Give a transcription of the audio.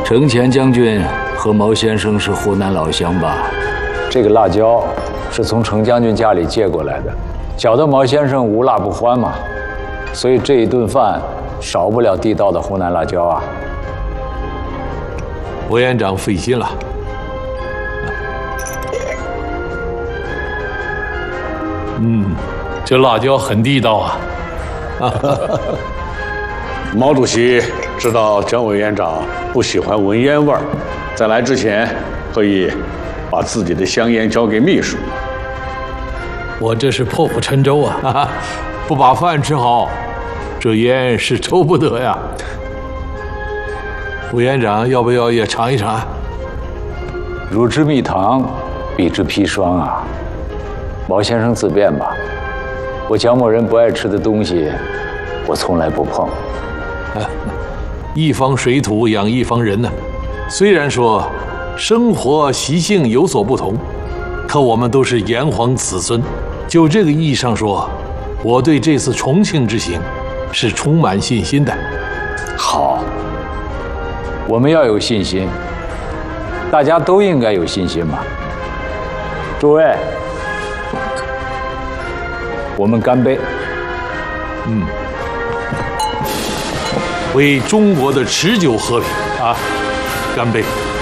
程潜将军和毛先生是湖南老乡吧？这个辣椒是从程将军家里借过来的，觉得毛先生无辣不欢嘛，所以这一顿饭少不了地道的湖南辣椒啊。 委员长费心了。这辣椒很地道啊。 毛主席知道蒋委员长不喜欢闻烟味儿，在来之前特意把自己的香烟交给秘书。 我这是破釜沉舟啊，不把饭吃好，这烟是抽不得呀。委员长要不要也尝一尝？ 汝之蜜糖，彼之砒霜啊。毛先生自便吧，我蒋某人不爱吃的东西，我从来不碰。 一方水土养一方人呢。虽然说生活习性有所不同，可我们都是炎黄子孙。就这个意义上说，我对这次重庆之行是充满信心的。 好，我们要有信心，大家都应该有信心嘛。诸位，我们干杯！ 为中国的持久和平啊，干杯！